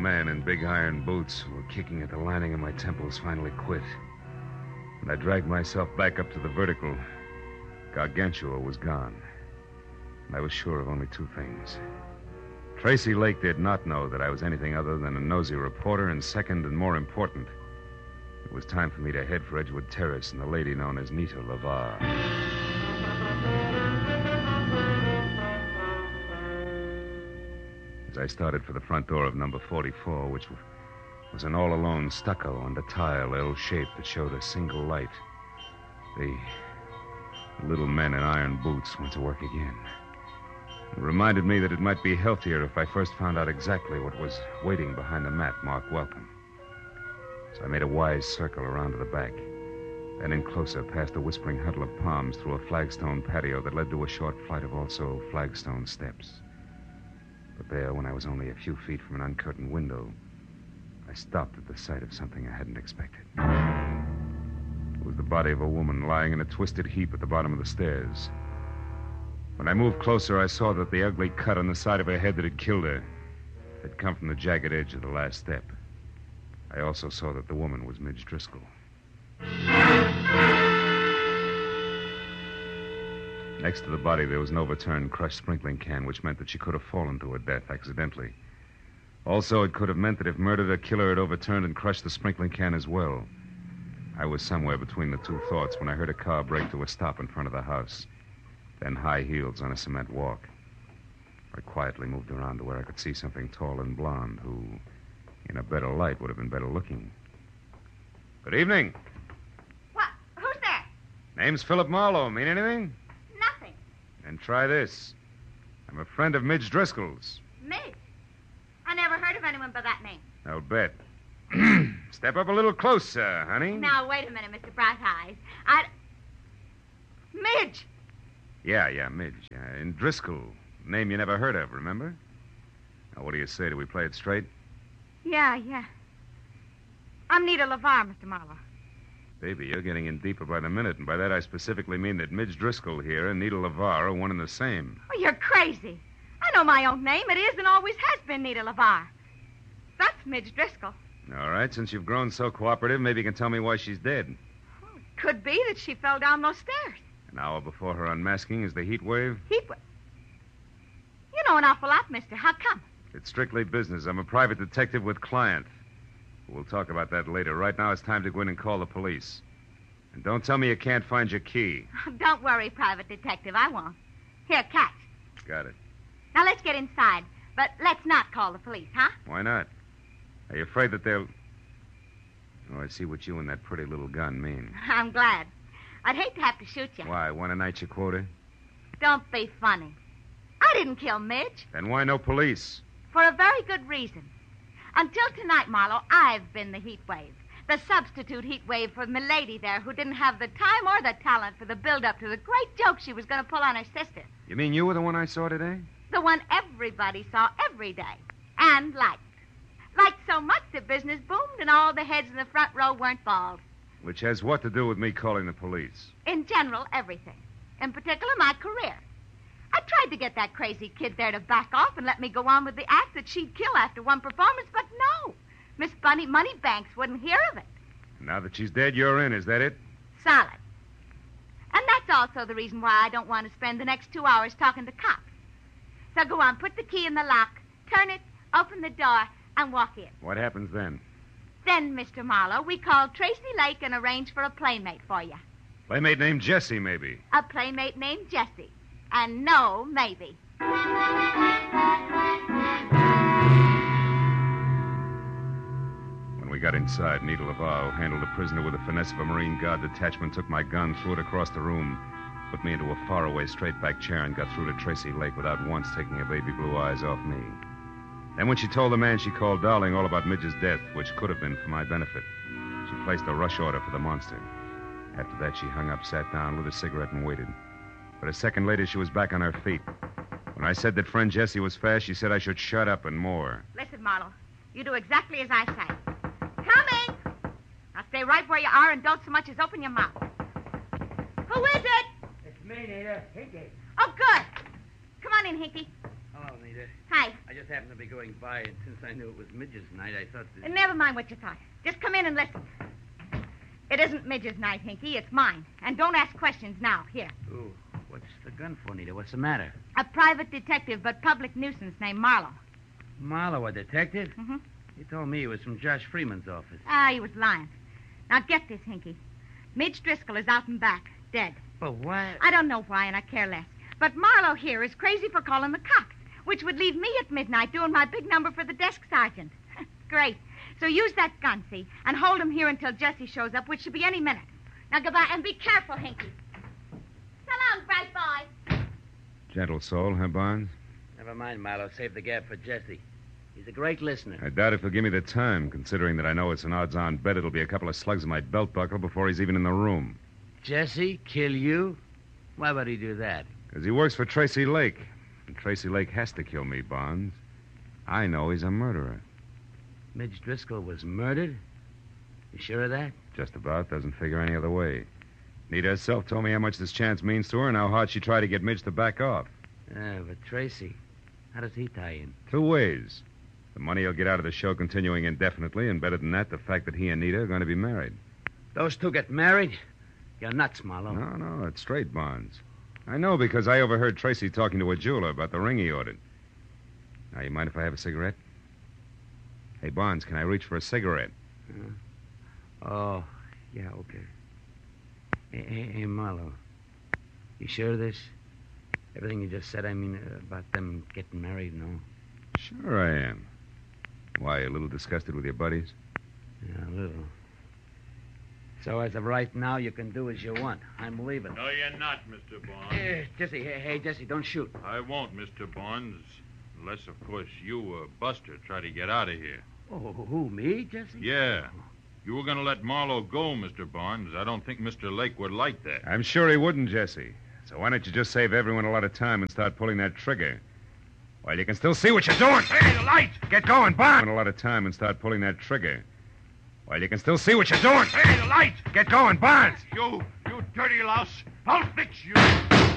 men in big iron boots who were kicking at the lining of my temples finally quit. And I dragged myself back up to the vertical. Gargantua was gone. And I was sure of only two things. Tracy Lake did not know that I was anything other than a nosy reporter, and second and more important, it was time for me to head for Edgewood Terrace and the lady known as Nita LeVar. As I started for the front door of number 44, which was an all-alone stucco under tile L-shaped that showed a single light, the little men in iron boots went to work again. It reminded me that it might be healthier if I first found out exactly what was waiting behind the mat marked Welcome. So I made a wise circle around to the back, then in closer past a whispering huddle of palms through a flagstone patio that led to a short flight of also flagstone steps. But there, when I was only a few feet from an uncurtained window, I stopped at the sight of something I hadn't expected. It was the body of a woman lying in a twisted heap at the bottom of the stairs. When I moved closer, I saw that the ugly cut on the side of her head that had killed her had come from the jagged edge of the last step. I also saw that the woman was Midge Driscoll. Next to the body, there was an overturned, crushed sprinkling can, which meant that she could have fallen to her death accidentally. Also, it could have meant that if murdered, a killer had overturned and crushed the sprinkling can as well. I was somewhere between the two thoughts when I heard a car brake to a stop in front of the house, then high heels on a cement walk. I quietly moved around to where I could see something tall and blonde who, in a better light, would have been better looking. Good evening. What? Who's there? Name's Philip Marlowe. Mean anything? Nothing. Then try this. I'm a friend of Midge Driscoll's. Midge? I never heard of anyone by that name. I'll bet. Step up a little closer, honey. Now, wait a minute, Mr. Bright Eyes. Midge! Yeah, Midge. And Driscoll. Name you never heard of, remember? Now, what do you say? Do we play it straight? Yeah. I'm Nita LeVar, Mr. Marlowe. Baby, you're getting in deeper by the minute, and by that I specifically mean that Midge Driscoll here and Nita LeVar are one and the same. Oh, you're crazy. I know my own name. It is and always has been Nita LeVar. That's Midge Driscoll. All right, since you've grown so cooperative, maybe you can tell me why she's dead. Oh, it could be that she fell down those stairs. An hour before her unmasking is the heat wave? Heat wave? You know an awful lot, mister. How come? It's strictly business. I'm a private detective with client. We'll talk about that later. Right now, it's time to go in and call the police. And don't tell me you can't find your key. Don't worry, private detective. I won't. Here, catch. Got it. Now, let's get inside. But let's not call the police, huh? Why not? Are you afraid that they'll... Oh, I see what you and that pretty little gun mean. I'm glad. I'd hate to have to shoot you. Why, want to night your quota? Don't be funny. I didn't kill Midge. Then why no police? For a very good reason. Until tonight, Marlowe, I've been the heat wave. The substitute heat wave for Milady there, who didn't have the time or the talent for the build-up to the great joke she was going to pull on her sister. You mean you were the one I saw today? The one everybody saw every day. And liked. Liked so much that business boomed and all the heads in the front row weren't bald. Which has what to do with me calling the police? In general, everything. In particular, my career. I tried to get that crazy kid there to back off and let me go on with the act that she'd kill after one performance, but no. Miss Bunny Moneybanks wouldn't hear of it. Now that she's dead, you're in, is that it? Solid. And that's also the reason why I don't want to spend the next 2 hours talking to cops. So go on, put the key in the lock, turn it, open the door, and walk in. What happens then? Then, Mr. Marlowe, we call Tracy Lake and arrange for a playmate for you. Playmate named Jessie, maybe. A playmate named Jessie. And no, maybe. When we got inside, Nita LeVar, who handled the prisoner with the finesse of a Marine Guard detachment, took my gun, threw it across the room, put me into a faraway straight-back chair, and got through to Tracy Lake without once taking her baby blue eyes off me. Then when she told the man she called Darling all about Midge's death, which could have been for my benefit, she placed a rush order for the monster. After that, she hung up, sat down, lit a cigarette, and waited. But a second later, she was back on her feet. When I said that friend Jessie was fast, she said I should shut up and more. Listen, Marlowe, you do exactly as I say. Coming! Now stay right where you are and don't so much as open your mouth. Who is it? It's me, Nita. Hinky. Oh, good. Come on in, Hinky. Oh. Anita. Hi. I just happened to be going by, and since I knew it was Midge's night, I thought that... Never mind what you thought. Just come in and listen. It isn't Midge's night, Hinky. It's mine. And don't ask questions now. Here. Ooh, what's the gun for, Anita? What's the matter? A private detective, but public nuisance named Marlowe. Marlowe, a detective? Mm-hmm. He told me he was from Josh Freeman's office. Ah, he was lying. Now get this, Hinky. Midge Driscoll is out and back, dead. But what? I don't know why, and I care less. But Marlowe here is crazy for calling the cops, which would leave me at midnight doing my big number for the desk sergeant. Great. So use that gun, see, and hold him here until Jesse shows up, which should be any minute. Now goodbye, and be careful, Hinky. So long, bright boy. Gentle soul, huh, Barnes? Never mind, Marlowe. Save the gab for Jesse. He's a great listener. I doubt if he'll give me the time, considering that I know it's an odds-on bet it'll be a couple of slugs in my belt buckle before he's even in the room. Jesse? Kill you? Why would he do that? Because he works for Tracy Lake. And Tracy Lake has to kill me, Barnes. I know he's a murderer. Midge Driscoll was murdered? You sure of that? Just about. Doesn't figure any other way. Nita herself told me how much this chance means to her and how hard she tried to get Midge to back off. But Tracy, how does he tie in? 2 ways. The money he'll get out of the show continuing indefinitely, and better than that, the fact that he and Nita are going to be married. Those two get married? You're nuts, Marlowe. No, it's straight, Barnes. I know because I overheard Tracy talking to a jeweler about the ring he ordered. Now, you mind if I have a cigarette? Hey, Barnes, can I reach for a cigarette? Oh, yeah, okay. Hey, Marlowe. You sure of this? Everything you just said, I mean, about them getting married, no? Sure I am. Why, a little disgusted with your buddies? Yeah, a little. So as of right now, you can do as you want. I'm leaving. No, you're not, Mr. Barnes. Jesse, hey, Jesse, don't shoot. I won't, Mr. Barnes. Unless, of course, you or Buster try to get out of here. Oh, who, me, Jesse? Yeah. You were going to let Marlowe go, Mr. Barnes. I don't think Mr. Lake would like that. I'm sure he wouldn't, Jesse. So why don't you just save everyone a lot of time and start pulling that trigger? While you can still see what you're doing. Hey, the lights! Get going, Barnes! A lot of time and start pulling that trigger. While you can still see what you're doing. Hey, the lights! Get going, Barnes! You dirty louse. I'll fix you.